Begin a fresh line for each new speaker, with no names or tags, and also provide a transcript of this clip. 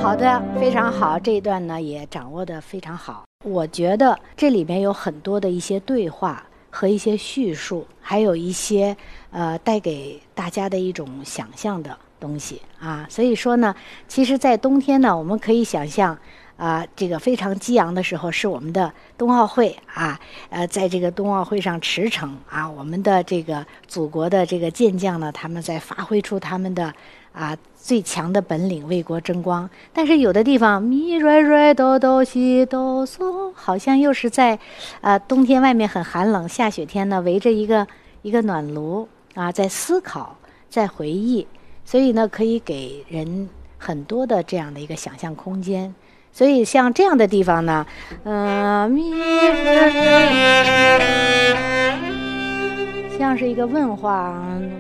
好的，非常好，这一段呢也掌握得非常好。我觉得这里面有很多的一些对话和一些叙述，还有一些带给大家的一种想象的东西啊。所以说呢，其实在冬天呢，我们可以想象这个非常激昂的时候是我们的冬奥会啊，在这个冬奥会上驰骋啊，我们的这个祖国的这个健将呢，他们在发挥出他们的最强的本领，为国争光。但是有的地方咪瑞瑞哆哆西哆嗦，好像又是在冬天外面很寒冷，下雪天呢围着一个暖炉在思考，在回忆，所以呢可以给人很多的这样的一个想象空间。所以像这样的地方呢，像是一个问话，